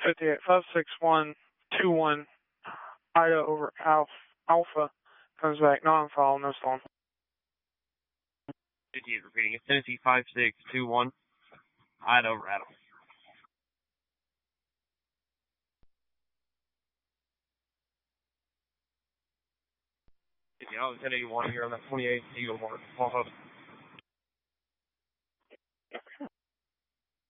58, 56121, Ida over Alpha, comes back non-foul, no stolen. 58 repeating, it's Tennessee 5621, Ida over Adam. Yeah, I was 1081 here on that 28 Eagle Mark.